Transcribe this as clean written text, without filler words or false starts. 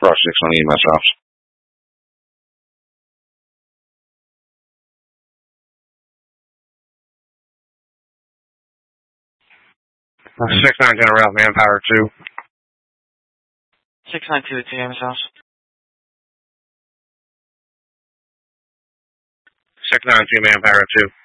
Brush 6 on EMS ops. Six 9 General, Manpower 2. 692 at EMS house. 692 Manpower 2.